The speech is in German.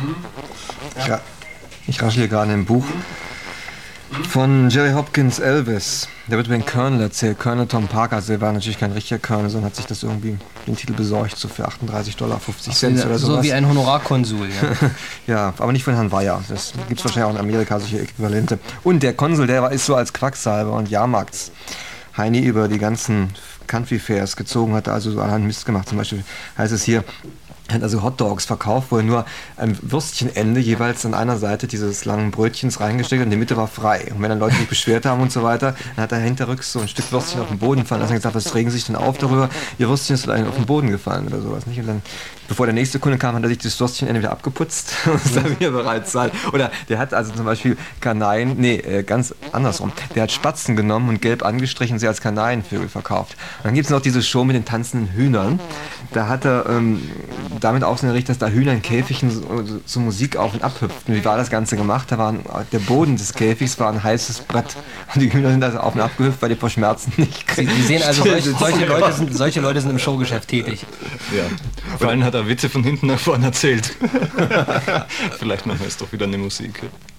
Ich raschel hier gerade im Buch von Jerry Hopkins, Elvis. Der wird über den Colonel erzählt. Colonel Tom Parker, also der war natürlich kein richtiger Colonel, sondern hat sich das irgendwie den Titel besorgt, so für $38,50 oder sowas. So wie ein Honorarkonsul, ja. Ja, aber nicht von Herrn Weyer. Das gibt es wahrscheinlich auch in Amerika, solche Äquivalente. Und der Konsul, ist so als Quacksalber und Jahrmarkts-Heini über die ganzen Country Fairs gezogen, hat also so allerhand Mist gemacht. Zum Beispiel heißt es hier, er hat also Hotdogs verkauft, wo er nur ein Würstchenende jeweils an einer Seite dieses langen Brötchens reingesteckt hat und die Mitte war frei. Und wenn dann Leute sich beschwert haben und so weiter, dann hat er hinterrücks so ein Stück Würstchen auf den Boden gefallen. Dann hat er gesagt, was regen Sie sich denn auf darüber? Ihr Würstchen ist vielleicht auf den Boden gefallen oder sowas. Nicht? Und dann, bevor der nächste Kunde kam, hat er sich das Würstchenende wieder abgeputzt und ist dann wieder bereit sein. Oder der hat also zum Beispiel ganz andersrum. Der hat Spatzen genommen und gelb angestrichen und sie als Kanarienvögel verkauft. Und dann gibt es noch diese Show mit den tanzenden Hühnern. Da hat er damit ausgerichtet, dass da Hühner in Käfigen so Musik auf und ab hüpften. Wie war das Ganze gemacht? Der Boden des Käfigs war ein heißes Brett. Und die Hühner sind also auf und ab gehüpft, weil die vor Schmerzen nicht Sie sehen also, solche Leute sind im Showgeschäft tätig. Ja. Vor allem hat er Witze von hinten nach vorne erzählt. Vielleicht machen wir jetzt doch wieder eine Musik.